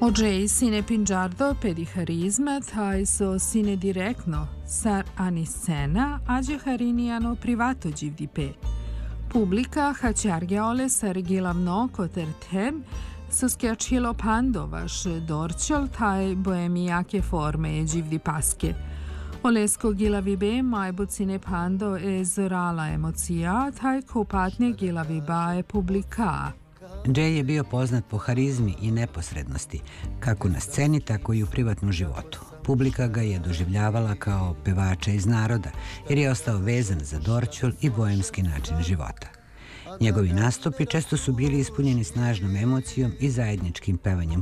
Oggi sine pingiardo per i carisma, so sine diretno, sar ani scena, age hariniano privato GVP. Publika hačargeole sar gilavno koter tem, soskiačilo pandovaš dorčel taj boemijake forme GVD paske. Olesko gilavibe majbucine pando zorala emocija, taj kopatne gilaviba publika. Jay je bio poznat po harizmi i neposrednosti, kako na sceni, tako i u privatnom životu. Publika ga je doživljavala kao pevača iz naroda, jer je ostao vezan za dorćol i boemski način života. Njegovi nastupi često su bili ispunjeni snažnom emocijom i zajedničkim pevanjem